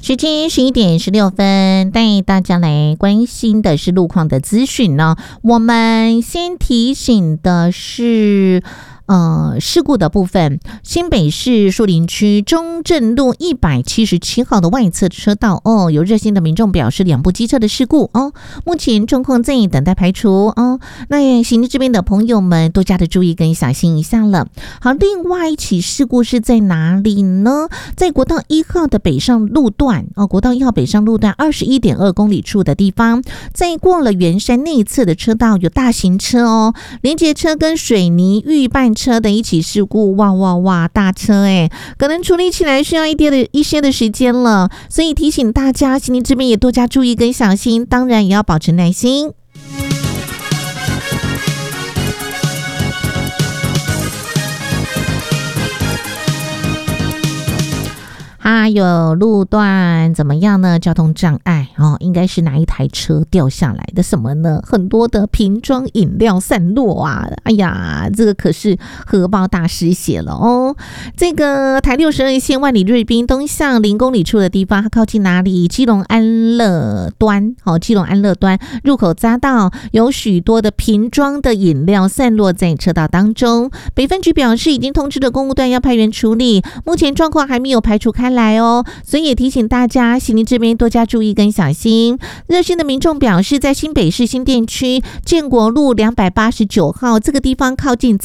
时间11:16，带大家来关心的是路况的资讯呢。我们先提醒的是事故的部分，新北市树林区中正路177号的外侧车道有热心的民众表示2部机车的事故目前状况在等待排除那行经这边的朋友们多加的注意跟小心一下了。好，另外一起事故是在哪里呢？在国道1号的北上路段国道1号北上路段21.2公里处的地方，在过了圆山内侧的车道有大型车连接车跟水泥预拌车的一起事故，哇，大车可能处理起来需要一些的时间了，所以提醒大家，行李这边也多加注意跟小心，当然也要保持耐心。还有路段怎么样呢？交通障碍应该是哪一台车掉下来的什么呢？很多的瓶装饮料散落哎呀，这个可是荷包大失血了这个台62线万里瑞滨东向0公里处的地方，它靠近哪里？基隆安乐端基隆安乐端入口匝道有许多的瓶装的饮料散落在车道当中，北分局表示已经通知了公务段要派员处理，目前状况还没有排除开来所以也提醒大家，行李这边多加注意跟小心。热心的民众表示，在新北市新店区建国路289号这个地方靠近